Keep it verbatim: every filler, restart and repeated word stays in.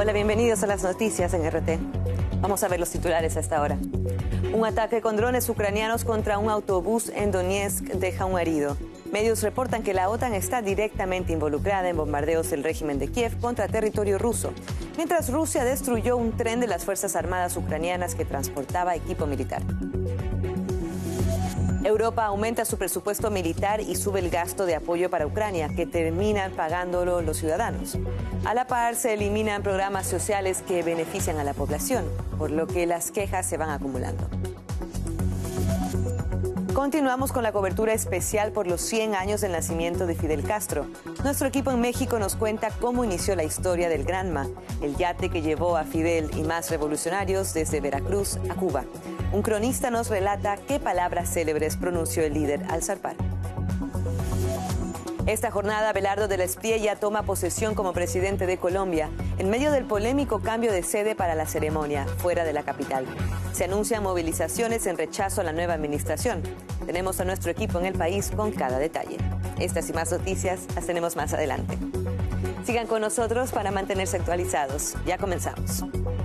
Hola, bienvenidos a las noticias en R T. Vamos a ver los titulares a esta hora. Un ataque con drones ucranianos contra un autobús en Donetsk deja un herido. Medios reportan que la OTAN está directamente involucrada en bombardeos del régimen de Kiev contra territorio ruso, mientras Rusia destruyó un tren de las Fuerzas Armadas ucranianas que transportaba equipo militar. Europa aumenta su presupuesto militar y sube el gasto de apoyo para Ucrania, que terminan pagándolo los ciudadanos. A la par, se eliminan programas sociales que benefician a la población, por lo que las quejas se van acumulando. Continuamos con la cobertura especial por los cien años del nacimiento de Fidel Castro. Nuestro equipo en México nos cuenta cómo inició la historia del Granma, el yate que llevó a Fidel y más revolucionarios desde Veracruz a Cuba. Un cronista nos relata qué palabras célebres pronunció el líder al zarpar. Esta jornada, Abelardo de la Espriella toma posesión como presidente de Colombia, en medio del polémico cambio de sede para la ceremonia, fuera de la capital. Se anuncian movilizaciones en rechazo a la nueva administración. Tenemos a nuestro equipo en el país con cada detalle. Estas y más noticias las tenemos más adelante. Sigan con nosotros para mantenerse actualizados. Ya comenzamos.